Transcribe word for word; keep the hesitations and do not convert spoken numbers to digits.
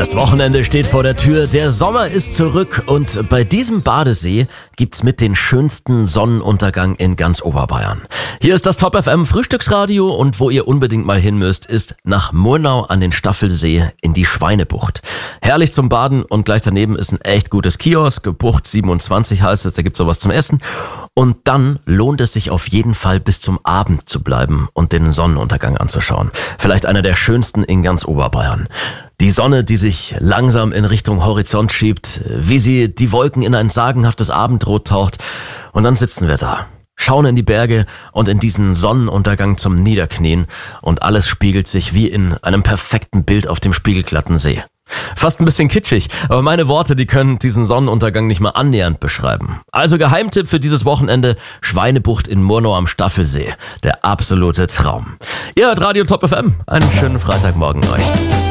Das Wochenende steht vor der Tür, der Sommer ist zurück und bei diesem Badesee gibt's mit den schönsten Sonnenuntergang in ganz Oberbayern. Hier ist das Top F M Frühstücksradio und wo ihr unbedingt mal hin müsst, ist nach Murnau an den Staffelsee in die Schweinebucht. Herrlich zum Baden und gleich daneben ist ein echt gutes Kiosk, Bucht siebenundzwanzig heißt es, da gibt's sowas zum Essen. Und dann lohnt es sich auf jeden Fall bis zum Abend zu bleiben und den Sonnenuntergang anzuschauen. Vielleicht einer der schönsten in ganz Oberbayern. Die Sonne, die sich langsam in Richtung Horizont schiebt, wie sie die Wolken in ein sagenhaftes Abendrot taucht. Und dann sitzen wir da, schauen in die Berge und in diesen Sonnenuntergang zum Niederknien. Und alles spiegelt sich wie in einem perfekten Bild auf dem spiegelglatten See. Fast ein bisschen kitschig, aber meine Worte, die können diesen Sonnenuntergang nicht mal annähernd beschreiben. Also Geheimtipp für dieses Wochenende, Schweinebucht in Murnau am Staffelsee. Der absolute Traum. Ihr hört Radio Top F M. Einen schönen Freitagmorgen euch.